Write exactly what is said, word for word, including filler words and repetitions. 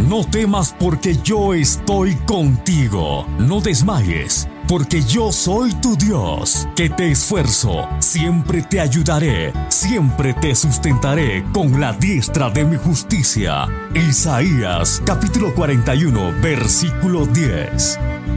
no temas porque yo estoy contigo. No desmayes, porque yo soy tu Dios, que te esfuerzo, siempre te ayudaré, siempre te sustentaré con la diestra de mi justicia. Isaías capítulo cuarenta y uno, versículo diez.